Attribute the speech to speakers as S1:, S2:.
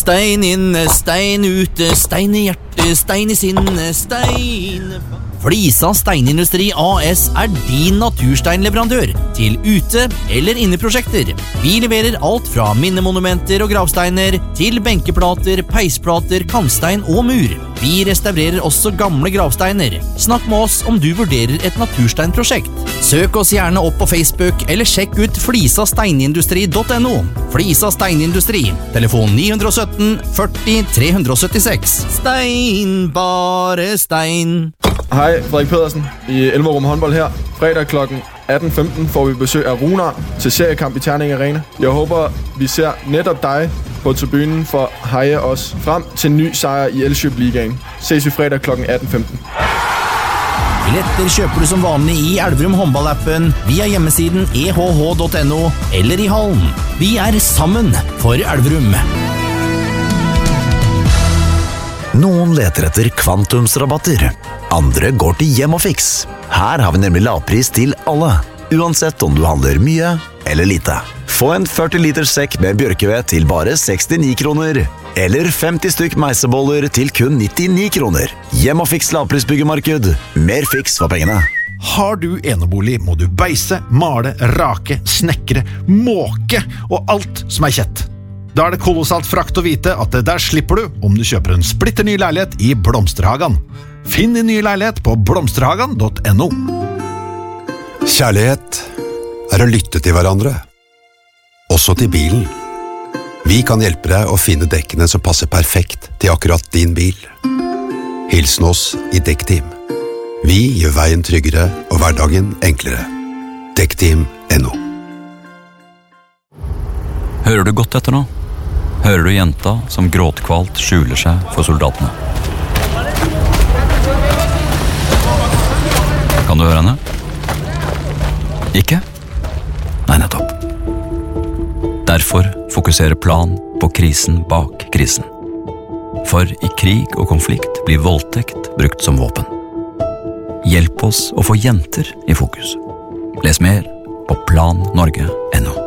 S1: Stein inne, stein ute, stein i hjertet, stein i sinne, stein... Flisa Steinindustri AS din natursteinleverandør til ute- eller inneprosjekter. Vi leverer alt fra minnemonumenter og gravsteiner til benkeplater, peisplater, kantstein og mur. Vi restaurerer også gamle gravsteiner. Snakk med oss om du vurderer et natursteinprosjekt. Søk oss gjerne opp på Facebook eller sjekk ut flisasteinindustri.no. Flisa Steinindustri, telefon 917 40 376. Stein, bare stein.
S2: Hej, Frederik Pedersen i Elverum håndbold her. Fredag kl. 18.15 får vi besøg af Runar til seriekamp i Terning Arena. Jeg håber, vi ser netop dig på tribunen for at heje os frem til en ny sejr i Elkjøp Ligaen. Ses vi fredag kl. 18.15.
S1: Billetter kjøper du som vanlig i Elverum håndballappen, via hjemmesiden ehh.no eller i hallen. Vi sammen for Elverum.
S3: Noen leter etter kvantumsrabatter. Andre går til Hjem og Fix. Her har vi nemlig lavpris til alle, uansett om du handler mye eller lite. Få en 40 liters sekk med bjørkeved til bare 69 kroner, eller 50 stykk meiseboller til kun 99 kroner. Hjem og Fix lavprisbyggemarked. Mer Fix for pengene.
S4: Har du enebolig, må du beise, male, rake, snekre, måke og alt som kjett. Da det kolossalt frakt å vite at der slipper du om du kjøper en splitter ny leilighet i Blomsterhagen. Finn din nye leilighet på blomsterhagen.no.
S5: Kjærlighet å lytte til hverandre, også til bilen. Vi kan hjelpe deg å finne dekkene som passer perfekt til akkurat din bil. Hilsen oss i Dekkteam. Vi gjør veien tryggere og hverdagen enklere. Dekkteam.no.
S6: Hører du godt etter nå? Hører du jenta som gråtkvalt skjuler seg for soldatene? Kan du høre henne? Ikke? Nei, nettopp. Derfor fokuserer Plan på krisen bak krisen. For i krig og konflikt blir voldtekt brukt som våpen. Hjelp oss å få jenter i fokus. Les mer på plannorge.no.